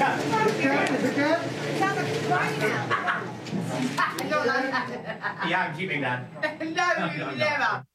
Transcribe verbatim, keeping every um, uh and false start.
cat. It's a cat. It's a cat. It sounds like it's crying out. Not like that. Yeah, I'm keeping that. No, you never.